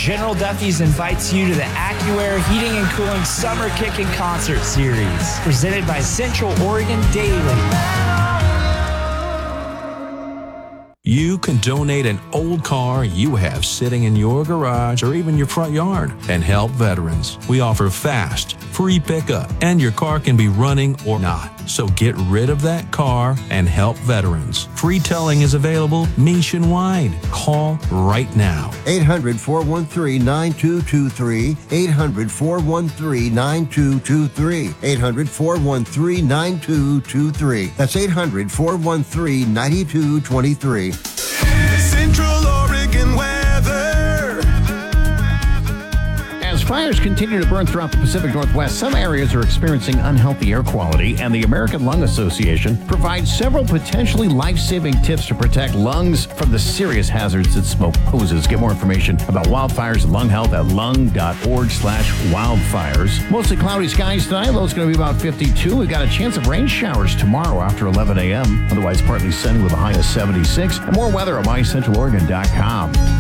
General Duffy's invites you to the AccuAir Heating and Cooling Summer Kickin' Concert Series, presented by Central Oregon Daily. You can donate an old car you have sitting in your garage or even your front yard and help veterans. We offer fast, free pickup, and your car can be running or not. So get rid of that car and help veterans. Free towing is available nationwide. Call right now. 800-413-9223. 800-413-9223. 800-413-9223. That's 800-413-9223. Central Oregon weather. As fires continue to burn throughout the Pacific Northwest, some areas are experiencing unhealthy air quality, and the American Lung Association provides several potentially life-saving tips to protect lungs from the serious hazards that smoke poses. Get more information about wildfires and lung health at lung.org/wildfires. Mostly cloudy skies tonight. Low is going to be about 52. We've got a chance of rain showers tomorrow after 11 a.m. Otherwise, partly sunny with a high of 76. And more weather at mycentraloregon.com.